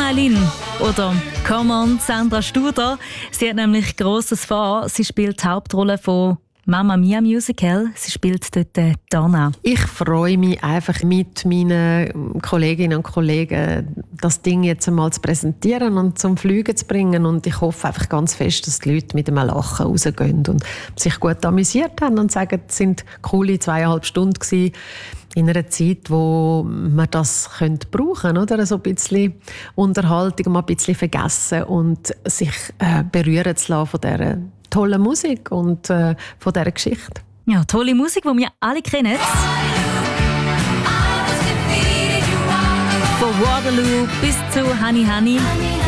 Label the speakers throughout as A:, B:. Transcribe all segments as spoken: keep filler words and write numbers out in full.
A: Eileen oder Come on, Sandra Studer. Sie hat nämlich grosses vor. Sie spielt die Hauptrolle von Mamma Mia Musical. Sie spielt dort Donna.
B: Ich freue mich einfach mit meinen Kolleginnen und Kollegen, das Ding jetzt einmal zu präsentieren und zum Fliegen zu bringen. Und ich hoffe einfach ganz fest, dass die Leute mit einem Lachen rausgehen und sich gut amüsiert haben und sagen, es sind coole zweieinhalb Stunden gewesen, in einer Zeit, wo man das könnte brauchen könnte, oder? So ein bisschen Unterhaltung, mal ein bisschen vergessen und sich äh, berühren zu lassen von dieser tollen Musik und äh, von dieser Geschichte.
A: Ja, tolle Musik, die wir alle kennen. Von Waterloo bis zu Honey Honey.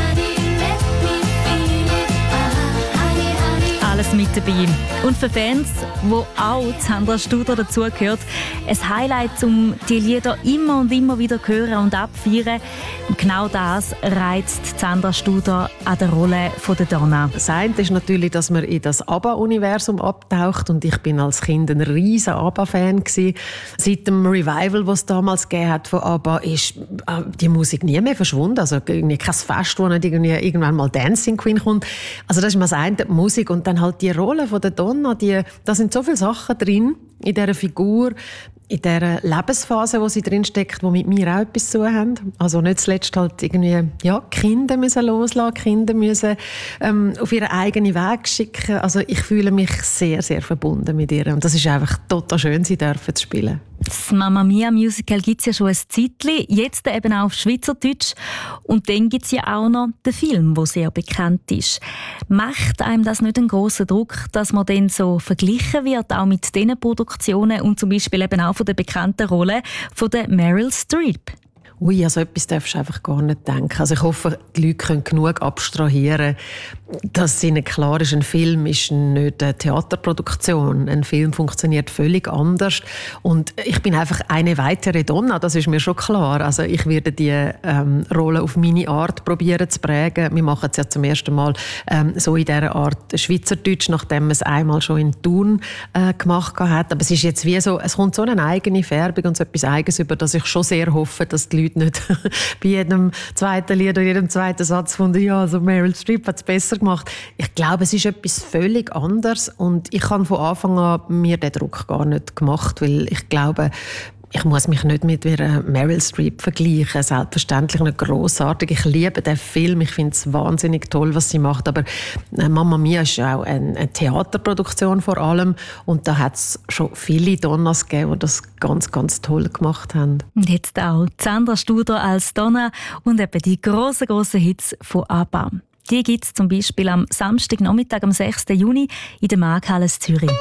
A: Alles mit dabei. Und für Fans, wo auch Sandra Studer dazugehört, ein Highlight, um die Lieder immer und immer wieder hören und abfeiern. Und genau das reizt Sandra Studer an der Rolle von der Donna.
B: Das eine ist natürlich, dass man in das ABBA-Universum abtaucht. Und ich bin als Kind ein riesen ABBA-Fan gewesen. Seit dem Revival, das es damals gegeben hat von ABBA, ist die Musik nie mehr verschwunden. Also irgendwie kein Fest, wo nicht irgendwie irgendwann mal Dancing Queen kommt. Also das ist mal das eine, die Musik. Und dann halt die Rolle von der Donna, die, da sind so viele Sachen drin in dieser Figur, in dieser Lebensphase, wo sie drin steckt, die mit mir auch etwas zu tun haben. Also nicht zuletzt halt irgendwie, ja, Kinder müssen loslassen, Kinder müssen ähm, auf ihren eigenen Weg schicken. Also ich fühle mich sehr, sehr verbunden mit ihr. Und das ist einfach total schön, sie dürfen zu spielen.
A: Das Mamma Mia Musical gibt es ja schon ein Zeitchen, jetzt eben auch auf Schweizerdeutsch. Und dann gibt es ja auch noch den Film, der sehr bekannt ist. Macht einem das nicht einen grossen Druck, dass man dann so verglichen wird, auch mit diesen Produktionen und zum Beispiel eben auch von der bekannten Rolle von der Meryl Streep?
B: Ui, also etwas darfst du einfach gar nicht denken. Also ich hoffe, die Leute können genug abstrahieren, dass ihnen klar ist, ein Film ist nicht eine Theaterproduktion. Ein Film funktioniert völlig anders. Und ich bin einfach eine weitere Donna, das ist mir schon klar. Also ich werde die ähm, Rolle auf meine Art probieren zu prägen. Wir machen es ja zum ersten Mal ähm, so in dieser Art Schweizerdeutsch, nachdem man es einmal schon in Thun äh, gemacht hat. Aber es ist jetzt wie so, es kommt so eine eigene Färbung und so etwas Eigenes über, dass ich schon sehr hoffe, dass die Leute nicht bei jedem zweiten Lied oder jedem zweiten Satz von der, ja, also Meryl Streep hat es besser gemacht. Ich glaube, es ist etwas völlig anderes und ich habe von Anfang an mir den Druck gar nicht gemacht, weil ich glaube, ich muss mich nicht mit Meryl Streep vergleichen. Selbstverständlich nicht grossartig. Ich liebe den Film. Ich finde es wahnsinnig toll, was sie macht. Aber Mamma Mia ist ja auch eine, eine Theaterproduktion vor allem. Und da hat es schon viele Donnas gegeben, die das ganz, ganz toll gemacht haben.
A: Und jetzt auch Sandra Studer als Donna und eben die grossen, grossen Hits von ABBA. Die gibt es zum Beispiel am Samstagnachmittag, am sechsten Juni in der Markthalle Zürich.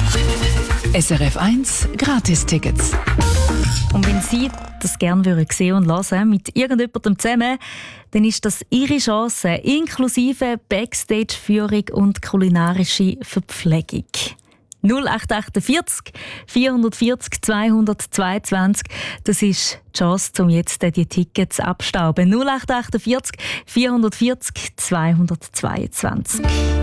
C: S R F eins Gratis-Tickets.
A: Und wenn Sie das gerne sehen und hören mit irgendjemandem zusammen, dann ist das Ihre Chance, inklusive Backstage-Führung und kulinarische Verpflegung. null acht achtundvierzig vierhundertvierzig zweihundertzweiundzwanzig. Das ist die Chance, um jetzt die Tickets abstauben. null acht achtundvierzig vierhundertvierzig zweihundertzweiundzwanzig.